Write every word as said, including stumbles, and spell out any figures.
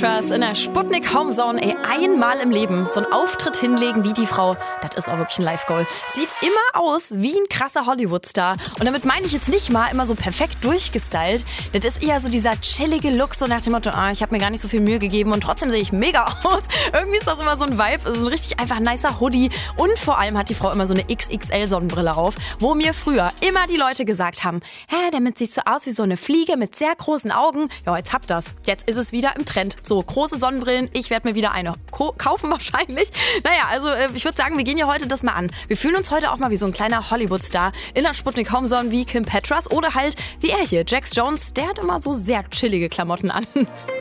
Petras in der Sputnik Homezone. Ey, einmal im Leben so einen Auftritt hinlegen wie die Frau, das ist auch wirklich ein Live-Goal. Sieht immer aus wie ein krasser Hollywood-Star. Und damit meine ich jetzt nicht mal immer so perfekt durchgestylt. Das ist eher so dieser chillige Look, so nach dem Motto, ah, ich habe mir gar nicht so viel Mühe gegeben und trotzdem sehe ich mega aus. Irgendwie ist das immer so ein Vibe, so ein richtig einfach nicer Hoodie. Und vor allem hat die Frau immer so eine X X L-Sonnenbrille auf, wo mir früher immer die Leute gesagt haben, hä, damit sieht so aus wie so eine Fliege mit sehr großen Augen. Ja, jetzt habt das. Jetzt ist es wieder im Trend. So, große Sonnenbrillen, ich werde mir wieder eine ko- kaufen wahrscheinlich. Naja, also ich würde sagen, wir gehen ja heute das mal an. Wir fühlen uns heute auch mal wie so ein kleiner Hollywood-Star in der Sputnik Homezone wie Kim Petras oder halt wie er hier, Jax Jones. Der hat immer so sehr chillige Klamotten an.